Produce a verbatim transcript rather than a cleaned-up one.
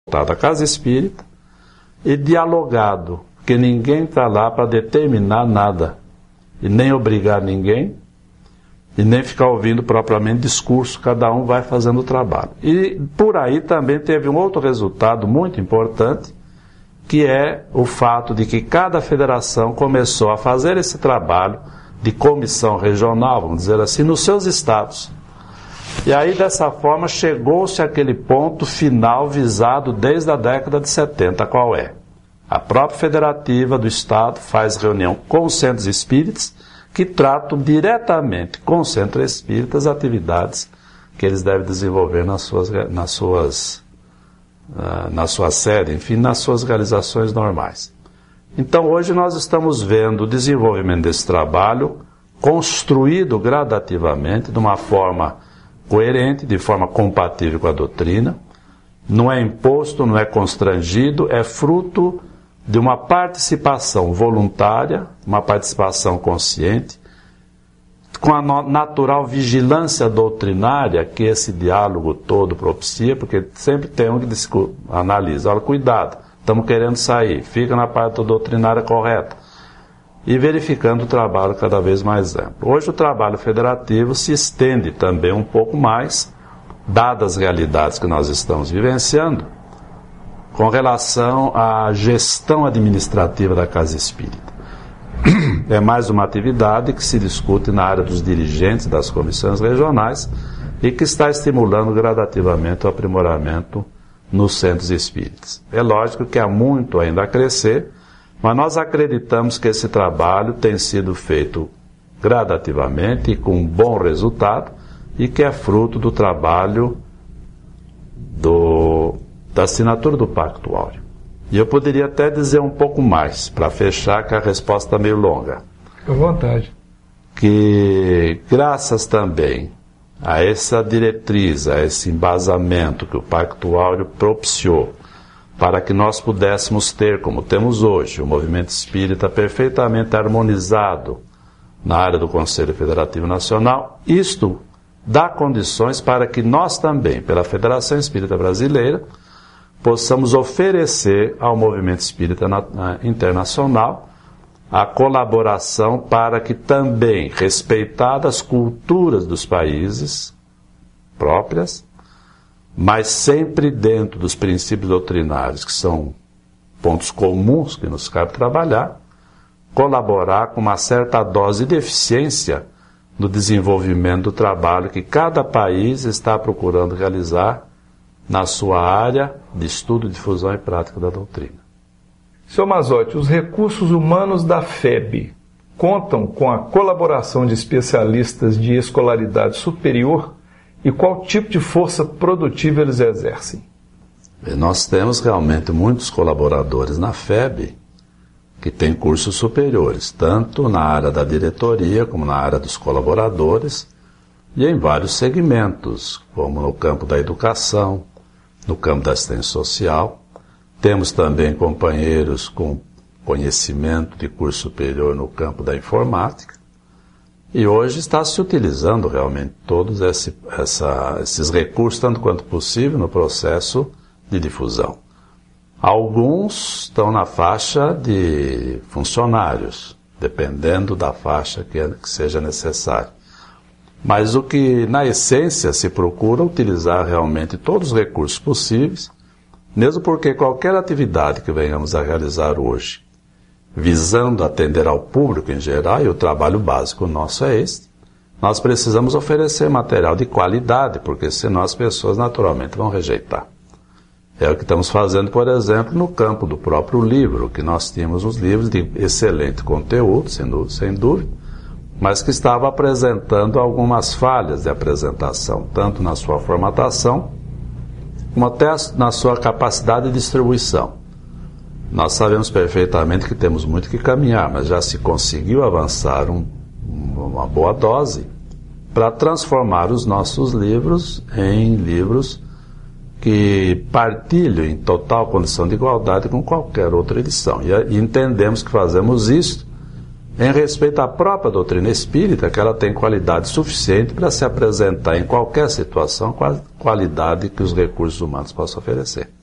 da Casa Espírita e dialogado, porque ninguém está lá para determinar nada, e nem obrigar ninguém, e nem ficar ouvindo propriamente discurso, cada um vai fazendo o trabalho. E por aí também teve um outro resultado muito importante, que é o fato de que cada federação começou a fazer esse trabalho de comissão regional, vamos dizer assim, nos seus estados. E aí, dessa forma, chegou-se àquele ponto final visado desde a década de setenta, qual é? A própria federativa do Estado faz reunião com os centros espíritas, que tratam diretamente com os centros espíritas as atividades que eles devem desenvolver nas suas, nas suas, uh, na sua sede, enfim, nas suas realizações normais. Então, hoje nós estamos vendo o desenvolvimento desse trabalho construído gradativamente, de uma forma coerente, de forma compatível com a doutrina, não é imposto, não é constrangido, é fruto de uma participação voluntária, uma participação consciente, com a natural vigilância doutrinária que esse diálogo todo propicia, porque sempre tem um que analisa, olha, cuidado, estamos querendo sair, fica na parte doutrinária correta, e verificando o trabalho cada vez mais amplo. Hoje o trabalho federativo se estende também um pouco mais, dadas as realidades que nós estamos vivenciando, com relação à gestão administrativa da Casa Espírita. É mais uma atividade que se discute na área dos dirigentes das comissões regionais e que está estimulando gradativamente o aprimoramento nos centros espíritas. É lógico que há muito ainda a crescer, mas nós acreditamos que esse trabalho tem sido feito gradativamente e com um bom resultado e que é fruto do trabalho do, da assinatura do Pacto Áureo. E eu poderia até dizer um pouco mais, para fechar, que a resposta é meio longa. Fique à vontade. Que graças também a essa diretriz, a esse embasamento que o Pacto Áureo propiciou, para que nós pudéssemos ter, como temos hoje, o movimento espírita perfeitamente harmonizado na área do Conselho Federativo Nacional, isto dá condições para que nós também, pela Federação Espírita Brasileira, possamos oferecer ao movimento espírita internacional a colaboração para que também, respeitadas as culturas dos países próprias, mas sempre dentro dos princípios doutrinários, que são pontos comuns que nos cabe trabalhar, colaborar com uma certa dose de eficiência no desenvolvimento do trabalho que cada país está procurando realizar na sua área de estudo, difusão e prática da doutrina. Senhor Mazzotti, os recursos humanos da F E B contam com a colaboração de especialistas de escolaridade superior? E qual tipo de força produtiva eles exercem? Nós temos realmente muitos colaboradores na F E B que têm cursos superiores, tanto na área da diretoria como na área dos colaboradores e em vários segmentos, como no campo da educação, no campo da assistência social. Temos também companheiros com conhecimento de curso superior no campo da informática. E hoje está se utilizando realmente todos esse, essa, esses recursos, tanto quanto possível, no processo de difusão. Alguns estão na faixa de funcionários, dependendo da faixa que, que seja necessário. Mas o que, na essência, se procura utilizar realmente todos os recursos possíveis, mesmo porque qualquer atividade que venhamos a realizar hoje, visando atender ao público em geral, e o trabalho básico nosso é este, nós precisamos oferecer material de qualidade, porque senão as pessoas naturalmente vão rejeitar. É o que estamos fazendo, por exemplo, no campo do próprio livro, que nós tínhamos uns livros de excelente conteúdo, sem dúvida, sem dúvida, mas que estava apresentando algumas falhas de apresentação, tanto na sua formatação, como até na sua capacidade de distribuição. Nós sabemos perfeitamente que temos muito que caminhar, mas já se conseguiu avançar um, uma boa dose para transformar os nossos livros em livros que partilham em total condição de igualdade com qualquer outra edição. E, e entendemos que fazemos isso em respeito à própria doutrina espírita, que ela tem qualidade suficiente para se apresentar em qualquer situação com a qualidade que os recursos humanos possam oferecer.